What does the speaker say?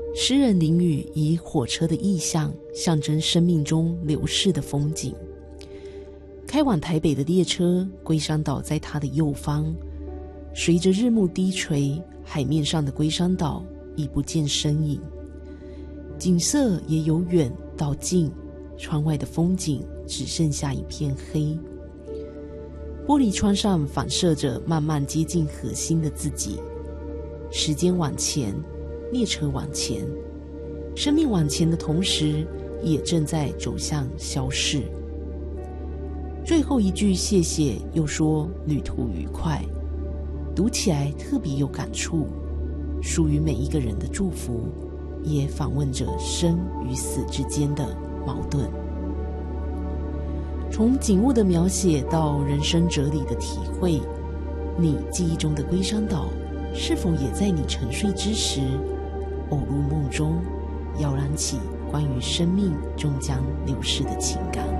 诗人林语以火车的意象象征生命中流逝的风景。开往台北的列车，龟山岛在它的右方，随着日暮低垂，海面上的龟山岛已不见身影，景色也由远到近，窗外的风景只剩下一片黑。玻璃窗上反射着慢慢接近核心的自己。时间往前，列车往前，生命往前的同时，也正在走向消逝。最后一句谢谢，又说旅途愉快，读起来特别有感触，属于每一个人的祝福，也访问着生与死之间的矛盾。从景物的描写到人生哲理的体会，你记忆中的龟山岛是否也在你沉睡之时，偶入梦中，摇燃起关于生命终将流逝的情感？